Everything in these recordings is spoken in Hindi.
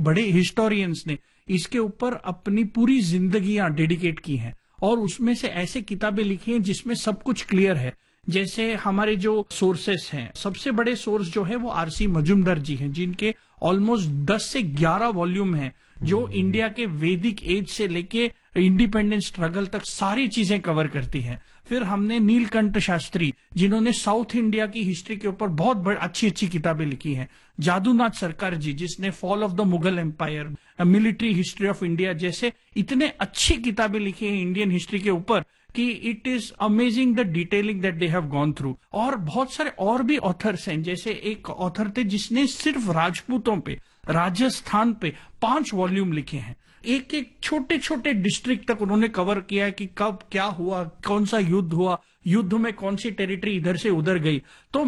बड़े हिस्टोरियंस ने इसके ऊपर अपनी पूरी जिंदगियां डेडिकेट की हैं और उसमें से ऐसे किताबें लिखी हैं जिसमें सब कुछ क्लियर है। जैसे हमारे जो सोर्सेस हैं, सबसे बड़े सोर्स जो है वो आरसी मजूमदार जी हैं, जिनके ऑलमोस्ट 10 से 11 वॉल्यूम हैं जो इंडिया के वैदिक एज से लेके इंडिपेंडेंस स्ट्रगल तक सारी चीजें कवर करती हैं। फिर हमने नीलकंठ शास्त्री, जिन्होंने साउथ इंडिया की हिस्ट्री के ऊपर बहुत अच्छी अच्छी किताबें लिखी हैं। जादूनाथ सरकार जी, जिसने fall of the Mughal empire, military history of India जैसे इतने अच्छी किताबें लिखी हैं इंडियन हिस्ट्री के ऊपर कि it is amazing the detailing that they have gone through. और बहुत सारे और भी ऑथर्स हैं, जैसे एक ऑथर थे जिसने सिर्फ राजपूतों पे, राजस्थान पे 5 वॉल्यूम लिखे हैं। एक एक छोटे छोटे डिस्ट्रिक्ट तक उन्होंने कवर किया है कि कब क्या हुआ, कौन सा युद्ध हुआ, युद्ध में कौन सी टेरिटरी इधर से उधर गई। तो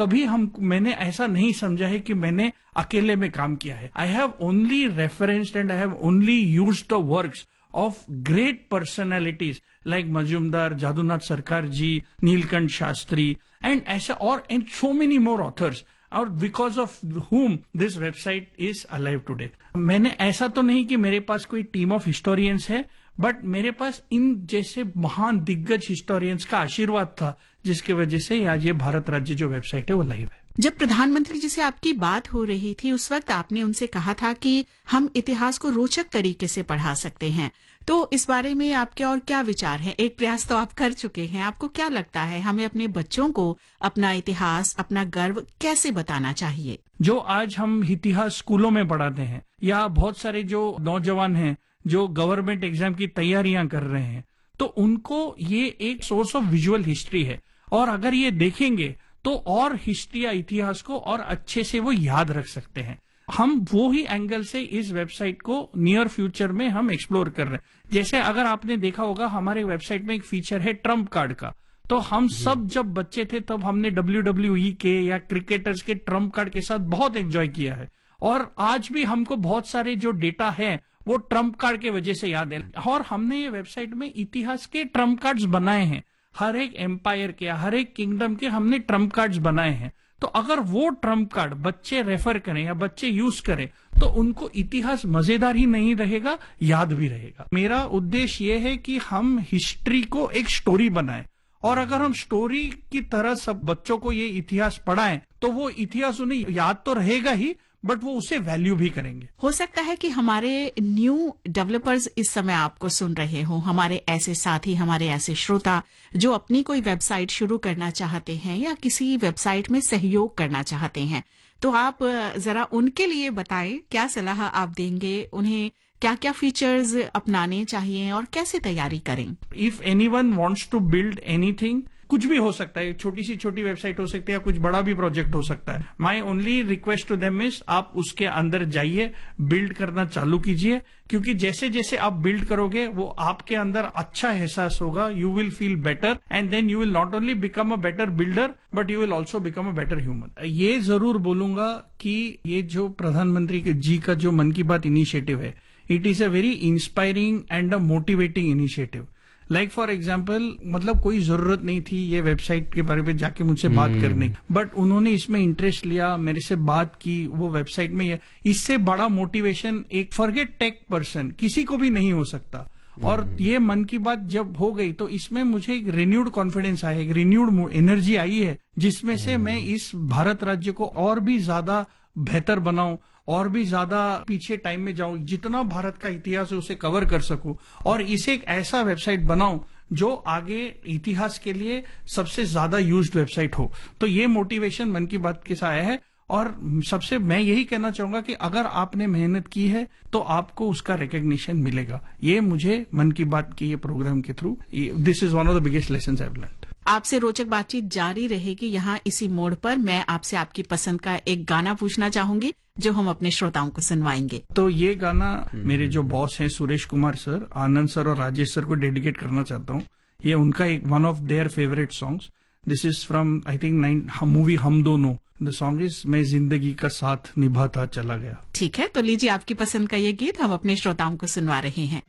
मैंने ऐसा नहीं समझा है कि मैंने अकेले में काम किया है। I have only referenced and I have only used the works of great personalities like Majumdar, Jadunath Sarkar ji, Neelkanth Shastri, and ऐसा और and so many more authors, और because of whom this website is alive today. मैंने ऐसा तो नहीं कि मेरे पास कोई टीम ऑफ हिस्टोरियंस है, बट मेरे पास इन जैसे महान दिग्गज हिस्टोरियंस का आशीर्वाद था, जिसकी वजह से आज ये भारत राज्य जो वेबसाइट है वो लाइव है। जब प्रधानमंत्री जी से आपकी बात हो रही थी उस वक्त आपने उनसे कहा था कि हम इतिहास को रोचक तरीके से पढ़ा सकते हैं, तो इस बारे में आपके और क्या विचार हैं? एक प्रयास तो आप कर चुके हैं, आपको क्या लगता है हमें अपने बच्चों को अपना इतिहास, अपना गर्व कैसे बताना चाहिए? जो आज हम इतिहास स्कूलों में पढ़ाते हैं, या बहुत सारे जो नौजवान हैं जो गवर्नमेंट एग्जाम की तैयारियां कर रहे हैं, तो उनको ये एक सोर्स ऑफ विजुअल हिस्ट्री है, और अगर ये देखेंगे तो और हिस्ट्री या इतिहास को और अच्छे से वो याद रख सकते हैं। हम वो ही एंगल से इस वेबसाइट को नियर फ्यूचर में हम एक्सप्लोर कर रहे हैं। जैसे अगर आपने देखा होगा हमारे वेबसाइट में एक फीचर है ट्रम्प कार्ड का, तो हम सब जब बच्चे थे तब हमने WWE के या क्रिकेटर्स के ट्रम्प कार्ड के साथ बहुत एंजॉय किया है, और आज भी हमको बहुत सारे जो डेटा है वो ट्रम्प कार्ड के वजह से याद है। और हमने ये वेबसाइट में इतिहास के ट्रम्प कार्ड्स बनाए हैं, हर एक एम्पायर के, हर एक किंगडम के हमने ट्रम्प कार्ड्स बनाए हैं। तो अगर वो ट्रम्प कार्ड बच्चे रेफर करें या बच्चे यूज करें तो उनको इतिहास मजेदार ही नहीं रहेगा, याद भी रहेगा। मेरा उद्देश्य ये है कि हम हिस्ट्री को एक स्टोरी बनाएं, और अगर हम स्टोरी की तरह सब बच्चों को ये इतिहास पढ़ाएं तो वो इतिहास उन्हें याद तो रहेगा ही, बट वो उसे वैल्यू भी करेंगे। हो सकता है कि हमारे न्यू डेवलपर्स इस समय आपको सुन रहे हो, हमारे ऐसे साथी, हमारे ऐसे श्रोता जो अपनी कोई वेबसाइट शुरू करना चाहते हैं या किसी वेबसाइट में सहयोग करना चाहते हैं, तो आप जरा उनके लिए बताएं, क्या सलाह आप देंगे? उन्हें क्या क्या फीचर्स अपनाने चाहिए और कैसे तैयारी करें? If anyone wants to build anything, कुछ भी हो सकता है, छोटी सी छोटी वेबसाइट हो सकती है या कुछ बड़ा भी प्रोजेक्ट हो सकता है। My only request to them is आप उसके अंदर जाइए, बिल्ड करना चालू कीजिए, क्योंकि जैसे जैसे आप बिल्ड करोगे वो आपके अंदर अच्छा एहसास होगा, you will feel better, and then you will not only become a better builder but you will also become a better human. ये जरूर बोलूंगा कि ये जो प्रधानमंत्री जी का जो मन की बात इनिशिएटिव है, it is a very inspiring and a motivating initiative. Like for example, मतलब कोई जरूरत नहीं थी ये वेबसाइट के बारे में जाके मुझसे बात करने, बट उन्होंने इसमें इंटरेस्ट लिया, मेरे से बात की, वो वेबसाइट में। इससे बड़ा मोटिवेशन एक फॉरगेट टेक पर्सन किसी को भी नहीं हो सकता। और ये मन की बात जब हो गई तो इसमें मुझे एक रिन्यूड कॉन्फिडेंस आया, एक रिन्यूड एनर्जी आई है, जिसमें से मैं इस भारत राज्य को और भी ज्यादा बेहतर बनाऊं, और भी ज्यादा पीछे टाइम में जाऊं, जितना भारत का इतिहास है उसे कवर कर सकूं, और इसे एक ऐसा वेबसाइट बनाऊं जो आगे इतिहास के लिए सबसे ज्यादा यूज्ड वेबसाइट हो। तो ये मोटिवेशन मन की बात के साथ आया है, और सबसे मैं यही कहना चाहूंगा कि अगर आपने मेहनत की है तो आपको उसका रिकग्निशन मिलेगा। ये मुझे मन की बात की ये प्रोग्राम के through, this is one of the biggest lessons I have learned. आपसे रोचक बातचीत जारी रहेगी यहाँ इसी मोड़ पर। मैं आपसे आपकी पसंद का एक गाना पूछना चाहूंगी जो हम अपने श्रोताओं को सुनवाएंगे। तो ये गाना मेरे जो बॉस हैं सुरेश कुमार सर, आनंद सर और राजेश सर को डेडिकेट करना चाहता हूँ। ये उनका एक one of their favourite songs. This is from I think movie हम दोनों। द सॉन्ग इज मैं जिंदगी का साथ निभाता चला गया। ठीक है, तो लीजिए आपकी पसंद का ये गीत हम अपने श्रोताओं को सुनवा रहे हैं।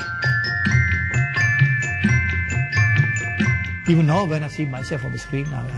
Even now, when I see myself on the screen now,